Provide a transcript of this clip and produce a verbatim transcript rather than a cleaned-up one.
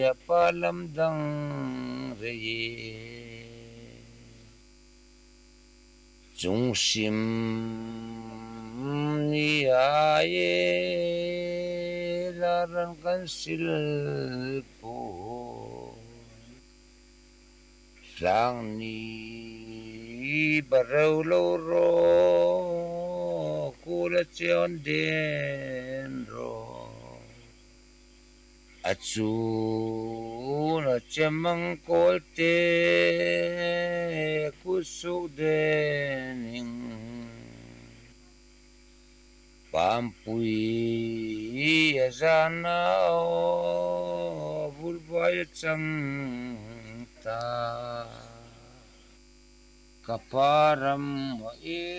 palamdang re chung sim ni aye larang kan sil po sang ni barau lo ro kula chion den ro achu na chamang kolte kusu dening pampui azana bulbaya chang ta kaparam e